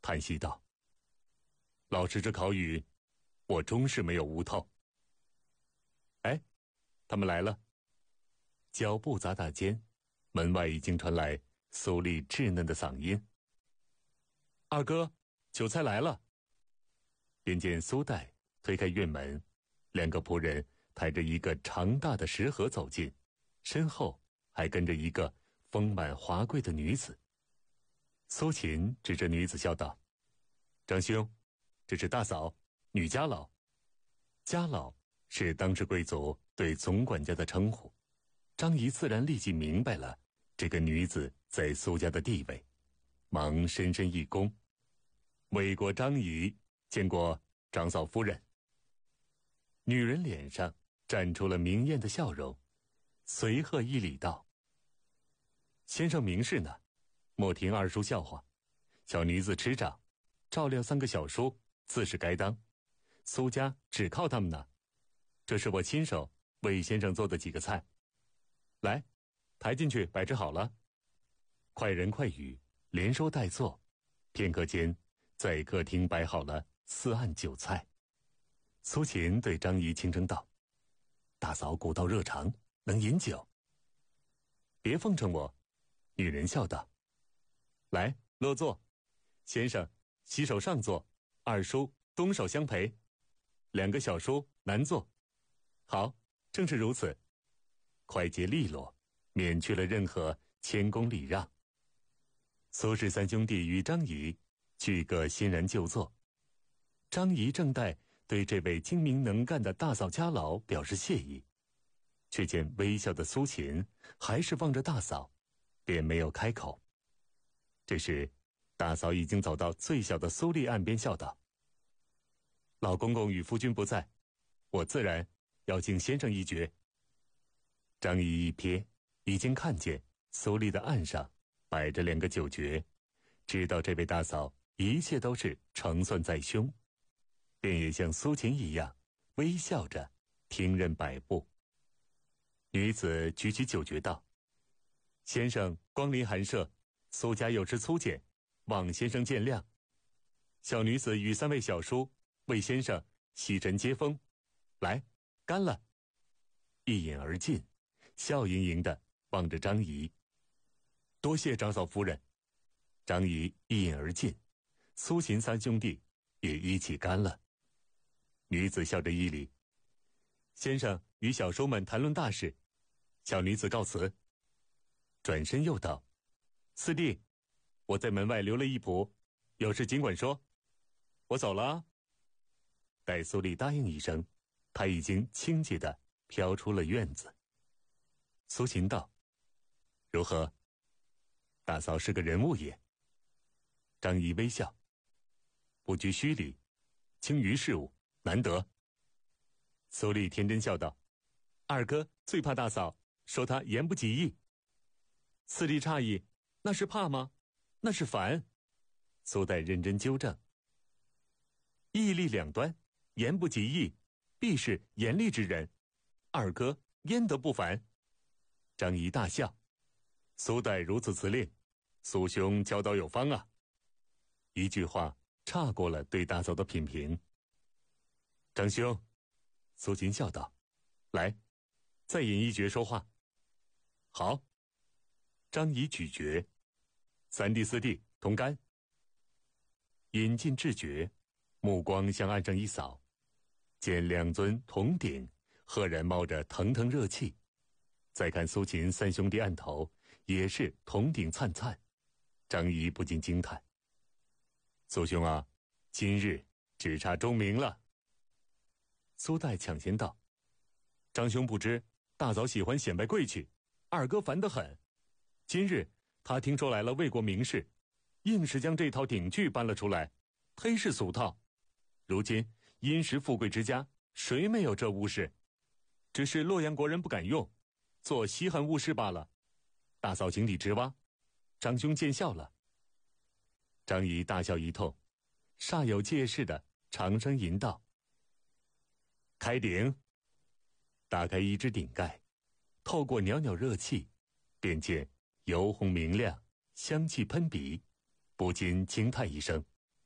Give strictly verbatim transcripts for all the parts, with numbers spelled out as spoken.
叹息道：“老师这考语，我终是没有悟透。”哎，他们来了。脚步杂沓间，门外已经传来苏丽稚嫩的嗓音：“二哥，酒菜来了。”便见苏代推开院门，两个仆人抬着一个长大的食盒走进，身后还跟着一个丰满华贵的女子。苏秦指着女子笑道：“张兄，这是大嫂，女家老。”家老是当时贵族对总管家的称呼。张仪自然立即明白了这个女子在苏家的地位，忙深深一躬：“魏国张仪，见过长嫂夫人。”女人脸上绽出了明艳的笑容，随和一礼道：“先生明事呢，莫听二叔笑话。小女子吃长，照料三个小叔，自是该当。苏家只靠他们呢。这是我亲手为先生做的几个菜，来，抬进去摆置好了。”快人快语，连说带做，片刻间，在客厅摆好了四案酒菜。苏秦对张仪轻声道：“大嫂古道热肠，能饮酒。”“别奉承我。”女人笑道：“来，落座。先生西手上座，二叔东手相陪，两个小叔南坐。好，正是如此。”快捷利落，免去了任何谦恭礼让。苏氏三兄弟与张仪俱各欣然就坐。张仪正待对这位精明能干的大嫂家老表示谢意，却见微笑的苏秦还是望着大嫂，便没有开口。这时大嫂已经走到最小的苏丽岸边，笑道：“老公公与夫君不在，我自然要敬先生一爵。”张仪一瞥，已经看见苏丽的岸上摆着两个酒爵，知道这位大嫂一切都是成算在胸，便也像苏秦一样微笑着听任摆布。女子举起酒爵道：“先生光临寒舍，苏家有失粗简，望先生见谅。小女子与三位小叔为先生洗尘接风，来，干了。”一饮而尽，笑盈盈地望着张仪：“多谢长嫂夫人。”张仪一饮而尽，苏秦三兄弟也一起干了。女子笑着一礼：“先生与小叔们谈论大事，小女子告辞。”转身又道：“四弟，我在门外留了一仆，有事尽管说，我走了啊。”待苏丽答应一声，他已经轻捷地飘出了院子。苏秦道：“如何？大嫂是个人物也。”张仪微笑：“不拘虚礼，轻于事务，难得。”苏丽天真笑道：“二哥最怕大嫂说他言不及义。”四弟诧异：“那是怕吗？那是烦。”苏代认真纠正：“义利两端，言不及义，必是严厉之人。二哥焉得不烦？”张仪大笑：“苏代如此辞令，苏兄教导有方啊。”一句话岔过了对大嫂的品评。张兄，苏秦笑道：“来，再饮一爵说话。”好。张仪举爵：“三弟四弟同干。”饮尽至爵，目光向岸上一扫，见两尊铜鼎赫然冒着腾腾热气，再看苏秦三兄弟案头也是铜鼎灿灿，张仪不禁惊叹：“苏兄啊，今日只差钟鸣了。”苏代抢先道：“张兄不知，大嫂喜欢显摆贵气，二哥烦得很。今日他听说来了魏国名士，硬是将这套鼎具搬了出来，忒是俗套。如今殷实富贵之家，谁没有这物事？只是洛阳国人不敢用，做稀罕物事罢了。大嫂井底之蛙，张兄见笑了。”张仪大笑一通，煞有介事的长声吟道：“开鼎！”打开一只鼎盖，透过袅袅热气，便见油红明亮，香气喷鼻，不禁惊叹一声：“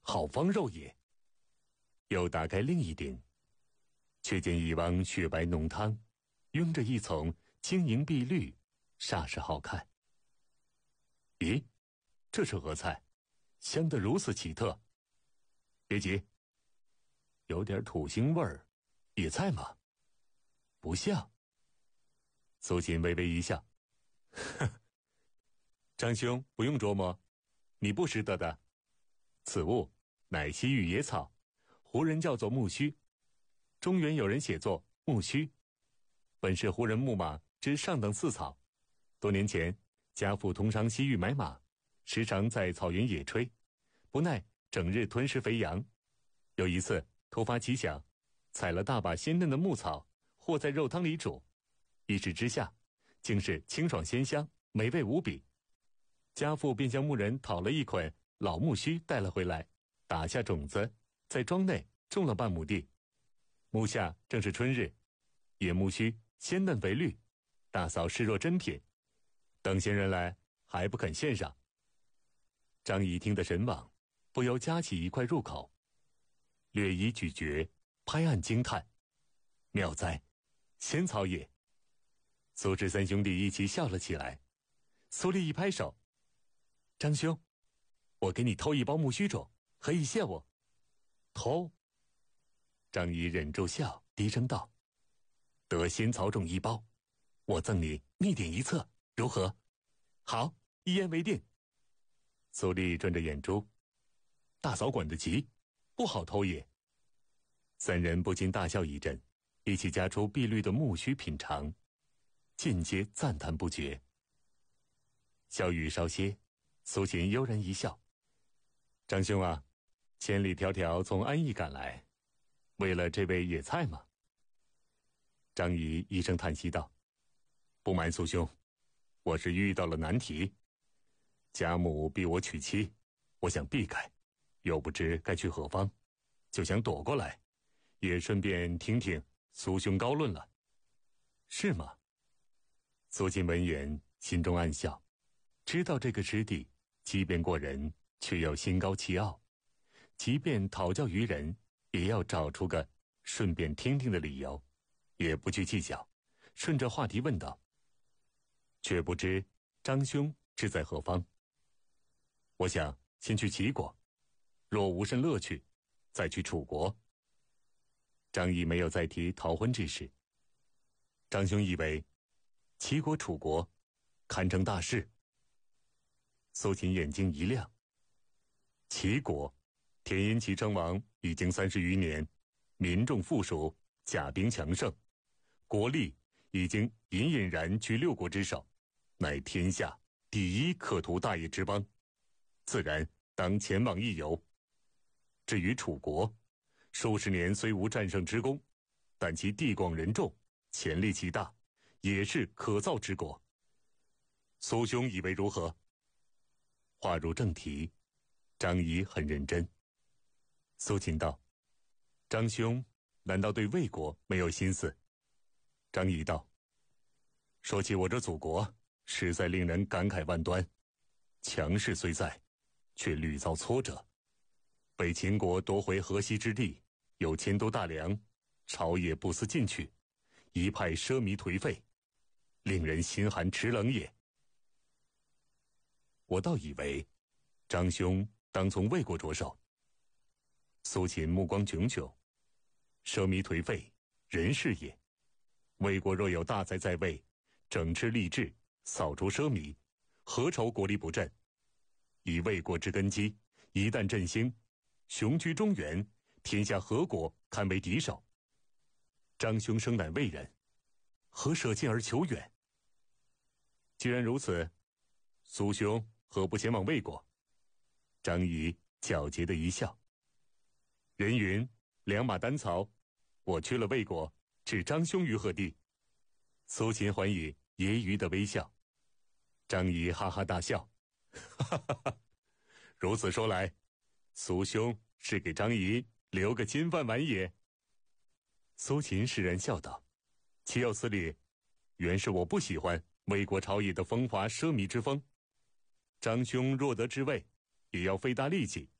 好方肉也。又打开另一鼎，却见一汪雪白浓汤，拥着一丛晶莹碧绿，煞是好看。咦，这是何菜？香得如此奇特。别急，有点土腥味儿，野菜吗？不像。苏秦微微一笑，呵，张兄不用琢磨，你不识得的。此物乃西域野草，胡人叫做木须，中原有人写作木须，本是胡人牧马之上等四草。多年前，家父通商西域买马，时常在草原野炊，不耐整日吞食肥羊。有一次突发奇想，采了大把鲜嫩的牧草，和在肉汤里煮，一时之下，竟是清爽鲜香，美味无比。家父便向牧人讨了一捆老木须带了回来，打下种子，在庄内种了半亩地。目下正是春日，野木须鲜嫩肥绿，大嫂视若珍品，等闲人来还不肯献上。张仪听得神往，不由夹起一块入口，略一咀嚼，拍案惊叹：妙哉，仙草也！苏轼三兄弟一起笑了起来。苏丽一拍手：张兄，我给你偷一包木须种，何以谢我？偷？张仪忍住笑，低声道：得仙草种一包，我赠你秘典一册，如何？好，一言为定。苏丽转着眼珠：大嫂管得急，不好偷也。三人不禁大笑一阵，一起夹出碧绿的木须品尝，尽皆赞叹不绝。笑语稍歇，苏秦悠然一笑：张兄啊，千里迢迢从安邑赶来，为了这味野菜吗？张仪一声叹息道：不瞒苏兄，我是遇到了难题。家母逼我娶妻，我想避开，又不知该去何方，就想躲过来，也顺便听听苏兄高论了。是吗？苏秦闻言心中暗笑，知道这个师弟即便过人，却又心高气傲，即便讨教于人，也要找出个顺便听听的理由，也不去计较，顺着话题问道：却不知张兄是在何方？我想先去齐国，若无甚乐趣，再去楚国。张仪没有再提逃婚之事。张兄以为齐国楚国堪称大事？苏秦眼睛一亮。齐国田婴齐称王已经三十余年，民众富庶，甲兵强盛，国力已经隐隐然居六国之首，乃天下第一可图大业之邦，自然当前往一游。至于楚国，数十年虽无战胜之功，但其地广人众，潜力极大，也是可造之国。苏兄以为如何？话入正题，张仪很认真。苏秦道：张兄难道对魏国没有心思？张仪道：说起我这祖国，实在令人感慨万端。强势虽在，却屡遭挫折。被秦国夺回河西之地，又迁都大梁，朝野不思进取，一派奢靡颓废，令人心寒齿冷也。我倒以为张兄当从魏国着手。苏秦目光炯炯：奢靡颓废，人是也。魏国若有大才在位，整治吏治，扫除奢靡，何愁国力不振？以魏国之根基，一旦振兴，雄居中原，天下何国堪为敌手？张兄生乃魏人，何舍近而求远？既然如此，苏兄何不前往魏国？张仪皎洁的一笑：人云两马单槽，我去了魏国，置张兄于何地？苏秦还以揶揄的微笑。张仪哈哈大笑：哈哈哈！如此说来，苏兄是给张仪留个金饭碗也。苏秦释然笑道：岂有此理，原是我不喜欢魏国朝野的风华奢靡之风。张兄若得之位，也要费大力气